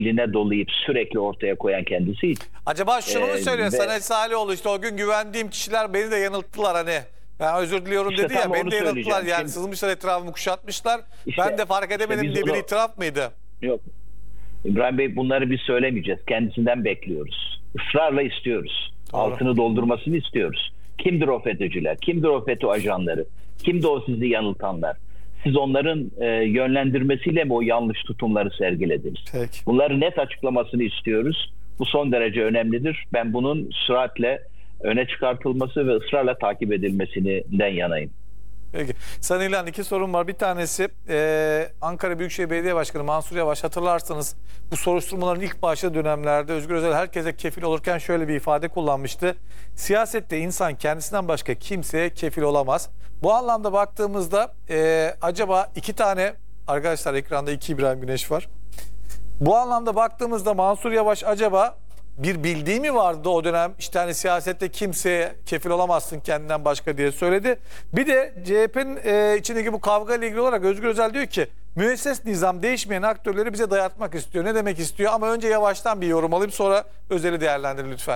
diline dolayıp sürekli ortaya koyan kendisi. Acaba şunu mu söylüyor? Ve Sanet Salioğlu işte o gün güvendiğim kişiler beni de yanılttılar hani. Ben özür diliyorum İşte dedi ya, tam beni onu de yanılttılar söyleyeceğim. yani, Şimdi- sızmışlar etrafımı kuşatmışlar. İşte- Ben de fark edemedim biz diye bir onu- itiraf mıydı? Yok. İbrahim Bey, bunları biz söylemeyeceğiz. Kendisinden bekliyoruz. Israrla istiyoruz. Doğru. Altını doldurmasını istiyoruz. Kimdir o FETÖ'cüler? Kimdir o FETÖ ajanları? Kimdi o sizi yanıltanlar? Siz onların yönlendirmesiyle mi o yanlış tutumları sergilediniz? Peki. Bunları net açıklamasını istiyoruz. Bu son derece önemlidir. Ben bunun süratle öne çıkartılması ve ısrarla takip edilmesinden yanayım. Peki. Sayın İlhan, iki sorum var. Bir tanesi Ankara Büyükşehir Belediye Başkanı Mansur Yavaş, hatırlarsanız bu soruşturmaların ilk başladığı dönemlerde Özgür Özel herkese kefil olurken şöyle bir ifade kullanmıştı. Siyasette insan kendisinden başka kimseye kefil olamaz. Bu anlamda baktığımızda acaba iki tane, arkadaşlar ekranda iki İbrahim Güneş var. Bu anlamda baktığımızda Mansur Yavaş acaba bir bildiği mi vardı o dönem? İşte hani siyasette kimseye kefil olamazsın kendinden başka diye söyledi. Bir de CHP'nin içindeki bu kavga ile ilgili olarak Özgür Özel diyor ki müesses nizam değişmeyen aktörleri bize dayatmak istiyor. Ne demek istiyor? Ama önce Yavaş'tan bir yorum alayım, sonra Özel'i değerlendirin lütfen.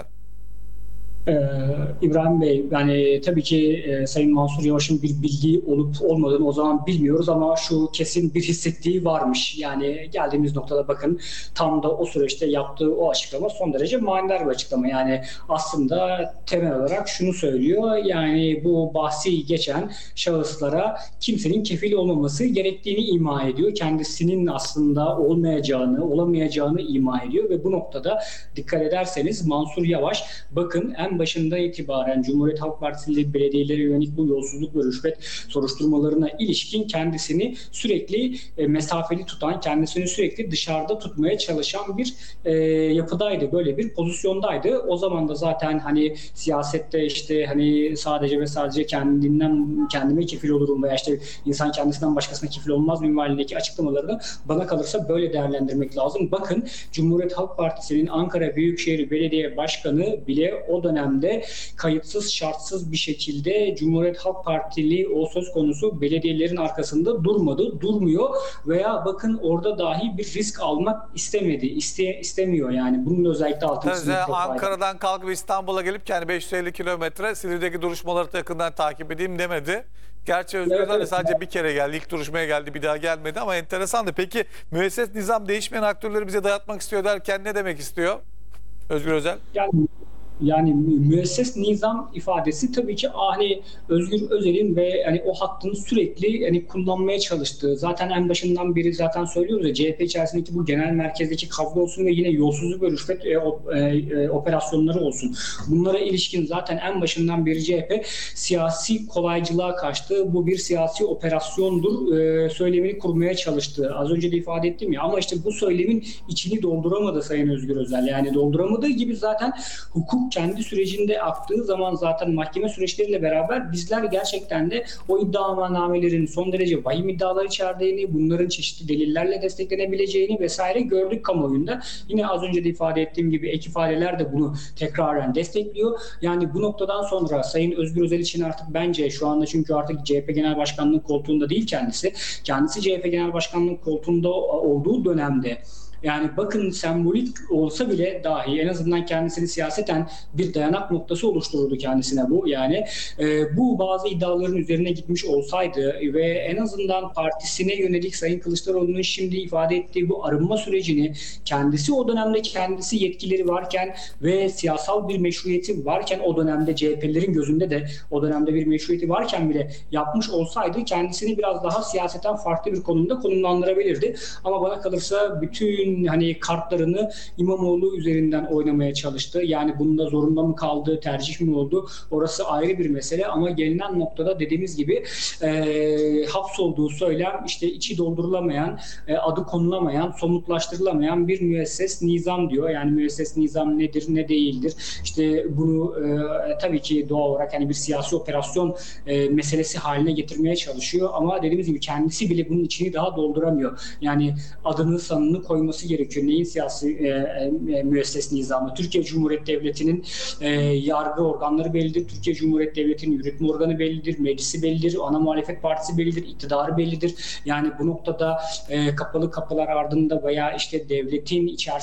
İbrahim Bey, yani tabii ki Sayın Mansur Yavaş'ın bir bilgi olup olmadığını o zaman bilmiyoruz ama şu kesin bir hissettiği varmış. Yani geldiğimiz noktada bakın, tam da o süreçte yaptığı o açıklama son derece manidar bir açıklama. Yani aslında temel olarak şunu söylüyor, yani bu bahsi geçen şahıslara kimsenin kefil olmaması gerektiğini ima ediyor. Kendisinin aslında olamayacağını ima ediyor ve bu noktada dikkat ederseniz Mansur Yavaş, bakın en başında itibaren Cumhuriyet Halk Partisi belediyelere yönelik bu yolsuzluk ve rüşvet soruşturmalarına ilişkin kendisini sürekli mesafeli tutan, kendisini sürekli dışarıda tutmaya çalışan bir yapıdaydı. Böyle bir pozisyondaydı. O zaman da zaten hani siyasette işte hani sadece ve sadece kendime kefil olurum veya işte insan kendisinden başkasına kefil olmaz minvalindeki açıklamalarını bana kalırsa böyle değerlendirmek lazım. Bakın, Cumhuriyet Halk Partisi'nin Ankara Büyükşehir Belediye Başkanı bile o dönemde kayıtsız şartsız bir şekilde Cumhuriyet Halk Partili o söz konusu belediyelerin arkasında durmuyor veya bakın orada dahi bir risk almak istemiyor yani. Bunun özellikle altını çizmek çok faydalı. Ankara'dan kalkıp İstanbul'a gelip yani 550 kilometre Silivri'deki duruşmaları da yakından takip edeyim demedi. Gerçi Özgür Özel de sadece bir kere geldi. İlk duruşmaya geldi, bir daha gelmedi ama enteresandı. Peki müesses nizam değişmeyen aktörleri bize dayatmak istiyor derken ne demek istiyor Özgür Özel? Yani müesses nizam ifadesi tabii ki hani Özgür Özel'in ve hani o hattını sürekli hani kullanmaya çalıştığı, zaten en başından beri zaten söylüyoruz ya, CHP içerisindeki bu genel merkezdeki kavga olsun ve yine yolsuzluk ve rüşvet operasyonları olsun. Bunlara ilişkin zaten en başından beri CHP siyasi kolaycılığa kaçtı. Bu bir siyasi operasyondur söylemini kurmaya çalıştı. Az önce de ifade ettim ya, ama işte bu söylemin içini dolduramadı Sayın Özgür Özel. Yani dolduramadığı gibi zaten hukuk kendi sürecinde aktığı zaman zaten mahkeme süreçleriyle beraber bizler gerçekten de o iddianamelerin son derece vahim iddialar içerdiğini, bunların çeşitli delillerle desteklenebileceğini vesaire gördük kamuoyunda. Yine az önce de ifade ettiğim gibi ek ifadeler de bunu tekraren destekliyor. Yani bu noktadan sonra Sayın Özgür Özel için artık bence şu anda, çünkü artık CHP Genel Başkanlığı koltuğunda değil kendisi. Kendisi CHP Genel Başkanlığı koltuğunda olduğu dönemde, yani bakın sembolik olsa bile dahi en azından kendisini siyaseten bir dayanak noktası oluştururdu kendisine bu. Yani bu bazı iddiaların üzerine gitmiş olsaydı ve en azından partisine yönelik Sayın Kılıçdaroğlu'nun şimdi ifade ettiği bu arınma sürecini kendisi o dönemde kendisi yetkileri varken ve siyasal bir meşruiyeti varken, o dönemde CHP'lilerin gözünde de o dönemde bir meşruiyeti varken bile yapmış olsaydı kendisini biraz daha siyaseten farklı bir konumda konumlandırabilirdi. Ama bana kalırsa bütün hani kartlarını İmamoğlu üzerinden oynamaya çalıştı. Yani bunda zorunda mı kaldı, tercih mi oldu? Orası ayrı bir mesele ama gelinen noktada dediğimiz gibi hapsolduğu söylem işte içi doldurulamayan, adı konulamayan, somutlaştırılamayan bir müesses nizam diyor. Yani müesses nizam nedir, ne değildir? İşte bunu tabii ki doğal olarak hani bir siyasi operasyon meselesi haline getirmeye çalışıyor ama dediğimiz gibi kendisi bile bunun içini daha dolduramıyor. Yani adını sanını koyması gerekiyor. Neyin siyasi müesses nizamı? Türkiye Cumhuriyeti Devleti'nin yargı organları bellidir. Türkiye Cumhuriyeti Devleti'nin yürütme organı bellidir. Meclisi bellidir. Ana muhalefet partisi bellidir. İktidarı bellidir. Yani bu noktada kapalı kapılar ardında veya işte devletin içerisinde